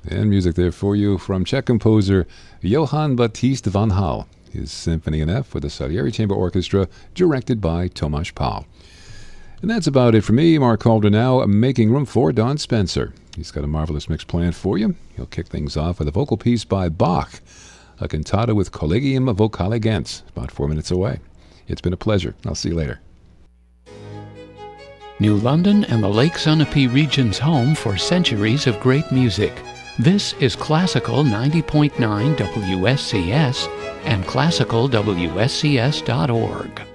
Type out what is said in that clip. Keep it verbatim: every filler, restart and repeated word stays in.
And music there for you from Czech composer Johann Baptist van Hal, his Symphony in F with the Salieri Chamber Orchestra, directed by Tomasz Pal. And that's about it for me, Mark Calder, now making room for Don Spencer. He's got a marvelous mix planned for you. He'll kick things off with a vocal piece by Bach, a cantata with Collegium Vocale Gens, about four minutes away. It's been a pleasure. I'll see you later. New London and the Lake Sunapee region's home for centuries of great music. This is Classical ninety point nine W S C S and classical W S C S dot org.